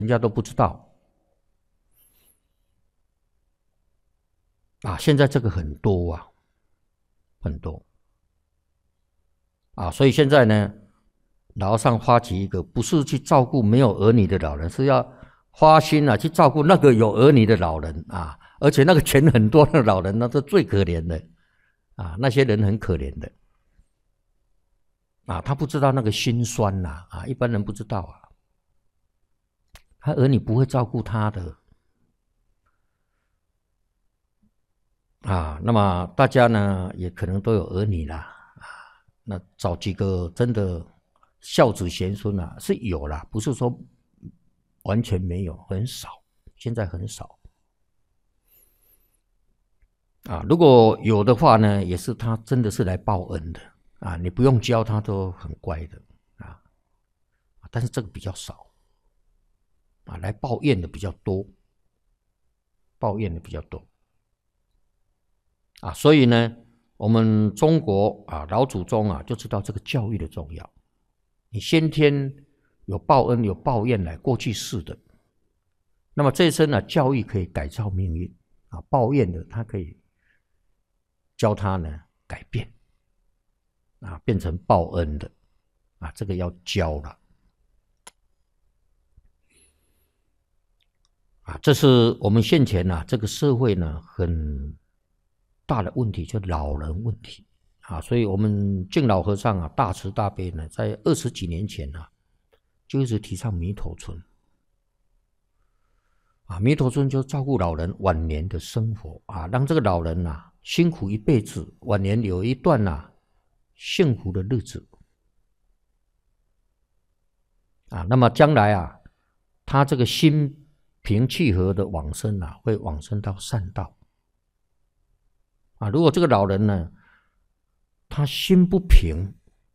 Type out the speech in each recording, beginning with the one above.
人家都不知道啊。现在这个很多啊，很多啊，所以现在呢，老和尚发起一个，不是去照顾没有儿女的老人，是要花心啊去照顾那个有儿女的老人啊，而且那个钱很多的老人，那是最可怜的啊，那些人很可怜的啊，他不知道那个辛酸呐啊，一般人不知道啊，他儿女不会照顾他的啊，那么大家呢也可能都有儿女啦啊，那找几个真的孝子贤孙啊是有啦，不是说完全没有，很少，现在很少啊。如果有的话呢，也是他真的是来报恩的啊，你不用教他都很乖的啊，但是这个比较少啊，来报怨的比较多，抱怨的比较多啊，所以呢，我们中国啊老祖宗啊就知道这个教育的重要。你先天有报恩有报怨来，过去式的，那么这一生呢，教育可以改造命运啊，报怨的他可以教他呢改变啊，变成报恩的啊，这个要教了啊，这是我们现前这个社会呢很大的问题，就是老人问题啊，所以我们敬老和尚大慈大悲呢，在20几年前就一直提倡弥陀村啊，弥陀村就照顾老人晚年的生活啊，让这个老人辛苦一辈子，晚年有一段幸福的日子啊，那么将来他这个心平气和的往生会往生到善道啊。如果这个老人呢，他心不平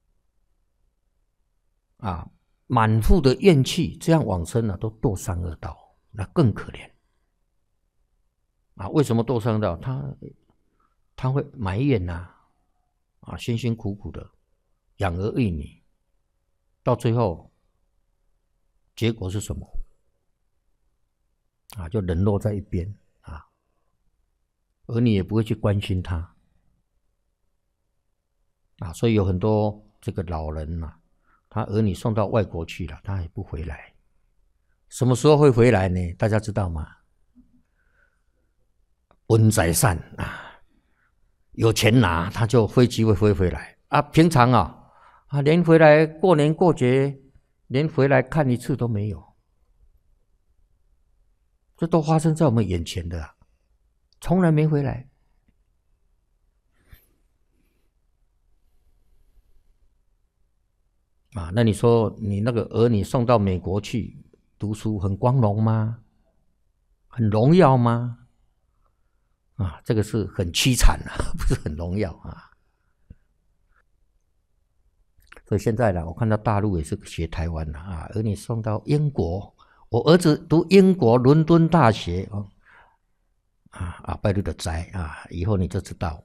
啊，满腹的怨气，这样往生都堕三恶道，那更可怜啊。为什么堕三恶道？他会埋怨辛辛苦苦的养儿育女，到最后结果是什么啊？就冷落在一边啊，儿女也不会去关心他啊，所以有很多这个老人他儿女送到外国去了，他也不回来。什么时候会回来呢？大家知道吗？温宅善有钱拿，他就飞机会飞回来啊。平常连回来过年过节，连回来看一次都没有，这都发生在我们眼前的从来没回来啊。那你说你那个儿女送到美国去读书，很光荣吗？很荣耀吗？啊，这个是很凄惨不是很荣耀所以现在我看到大陆也是学台湾儿女送到英国，我儿子读英国伦敦大学拜六的斋以后你就知道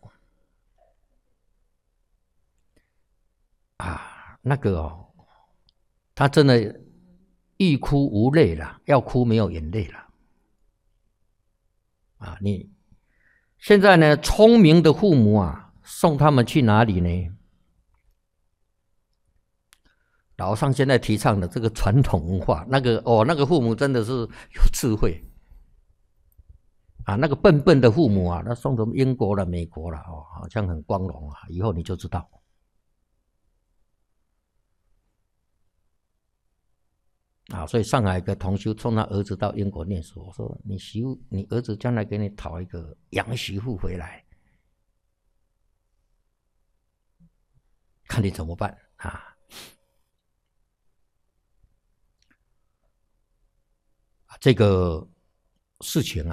那个他真的欲哭无泪了，要哭没有眼泪了你现在呢，聪明的父母送他们去哪里呢？老和尚现在提倡的这个传统文化，那个父母真的是有智慧那个笨笨的父母他送什么英国了、美国了好像很光荣以后你就知道所以上海一个同修送他儿子到英国念书，我说你儿子将来给你讨一个洋媳妇回来，看你怎么办这个事情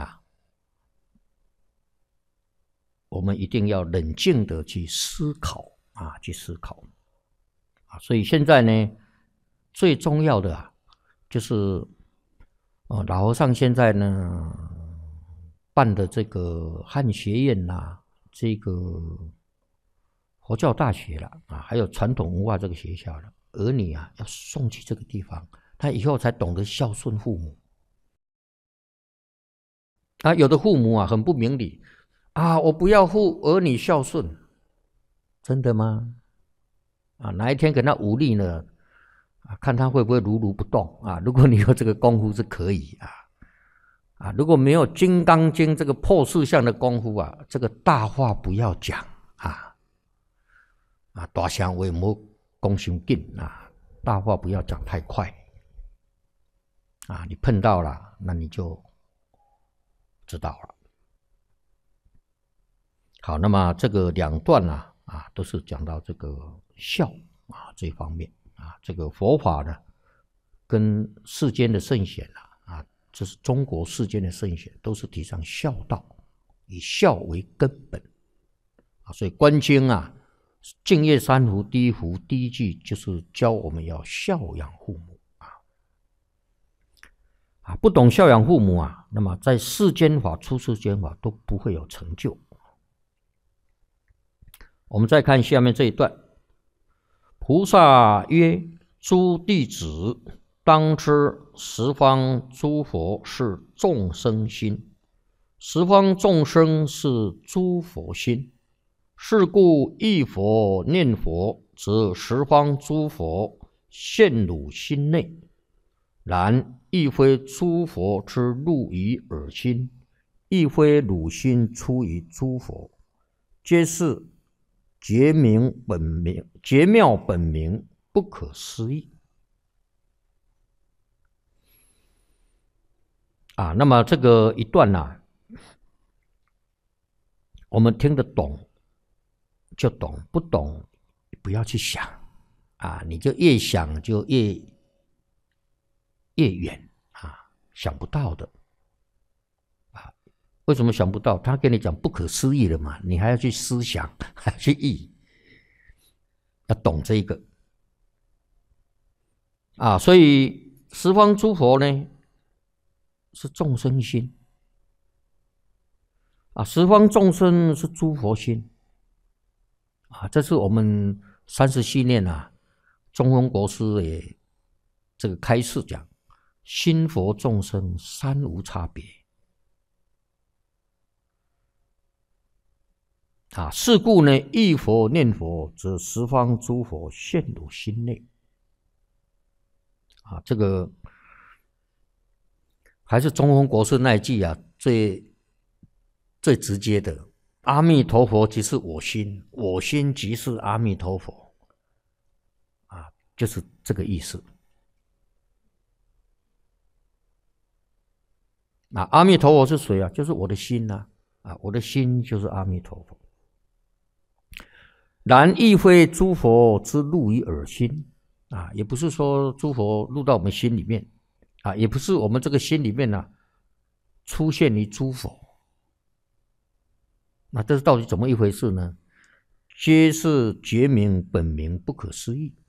我们一定要冷静的去思考去思考所以现在呢，最重要的就是老和尚现在呢办的这个汉学院这个佛教大学了还有传统文化这个学校了，儿女要送去这个地方他以后才懂得孝顺父母。啊，有的父母啊很不明理啊，我不要父儿女孝顺，真的吗？啊，哪一天给他武力呢？啊，看他会不会如如不动啊？如果你有这个功夫是可以啊，如果没有《金刚经》这个破四相的功夫啊，这个大话不要讲大声话唔好讲伤紧大话不要讲太快你碰到了，那你就知道了。好，那么这个两段都是讲到这个孝这方面这个佛法呢，跟世间的圣贤这是中国世间的圣贤，都是提倡孝道，以孝为根本所以《观经》净业三福第一福第一句就是教我们要孝养父母不懂孝养父母那么在世间法、出世间法都不会有成就。我们再看下面这一段，菩萨曰：诸弟子，当知十方诸佛是众生心，十方众生是诸佛心。是故忆佛念佛，则十方诸佛现汝心内。然亦非诸佛之入于尔心，亦非汝心出于诸佛，皆是觉妙本明，不可思议那么这个一段我们听得懂就懂，不懂不要去想你就越想就越远想不到的为什么想不到？他跟你讲不可思议了嘛，你还要去思想，还要去忆，要懂这个所以十方诸佛呢是众生心十方众生是诸佛心这是我们37念中峰国师也这个开示讲，心佛众生三无差别是故呢，忆佛念佛，则十方诸佛现汝心内这个还是中峰国师那一句最直接的，阿弥陀佛即是我心，我心即是阿弥陀佛就是这个意思阿弥陀佛是谁就是我的心我的心就是阿弥陀佛。然亦非诸佛之入于尔心也不是说诸佛入到我们心里面也不是我们这个心里面出现于诸佛。那这是到底怎么一回事呢？皆是觉明本明，不可思议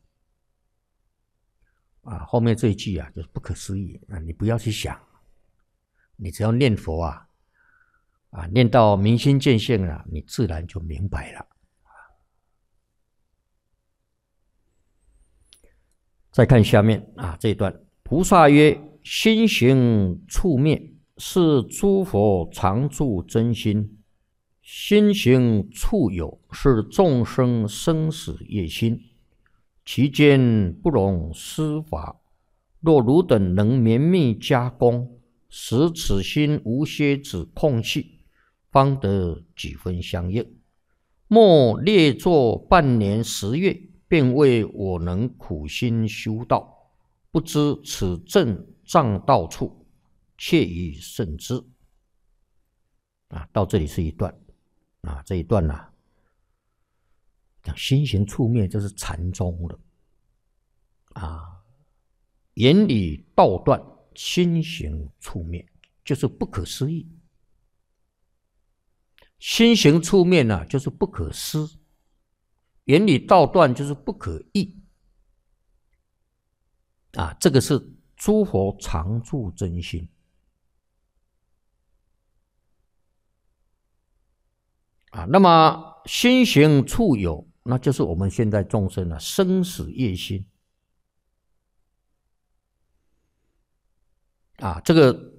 后面这一句就是不可思议你不要去想，你只要念佛念到明心见性你自然就明白了。再看下面这一段，菩萨曰：心行处灭，是诸佛常住真心。心行处有，是众生生死业心，其间不容施法。若汝等能绵密加工，使此心无歇止空隙，方得几分相应。莫列作半年10月，便为我能苦心修道，不知此正障道处，切宜慎之。到这里是一段这一段讲心行处灭，这是禅宗的言理道断，心行处灭就是不可思议。心行处灭就是不可思，言理道断就是不可议这个是诸佛常住真心那么心行处有，那就是我们现在众生生死业心这个